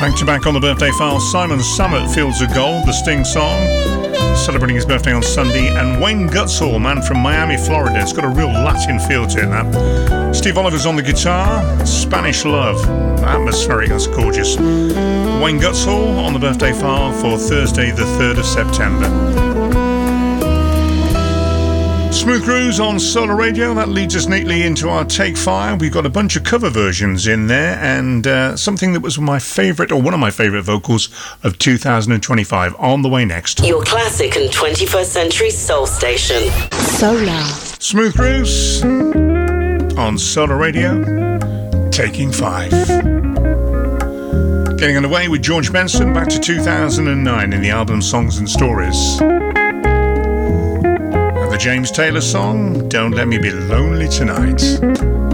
Back to back on the birthday file, Simon Summit, Fields of Gold, the Sting song, celebrating his birthday on Sunday, and Wayne Gutsall, man from Miami, Florida. It's got a real Latin feel to it, that. Steve Oliver's on the guitar, Spanish Love, atmospheric, that's gorgeous. Wayne Gutsall on the birthday file for Thursday the 3rd of September. Smooth Grooves on Solar Radio. That leads us neatly into our Take 5. We've got a bunch of cover versions in there, and something that was my favourite, or one of my favourite vocals of 2025 on the way next. Your classic and 21st century soul station. Solar. Smooth Grooves on Solar Radio. Taking 5. Getting underway with George Benson back to 2009 in the album Songs and Stories. The James Taylor song, Don't Let Me Be Lonely Tonight.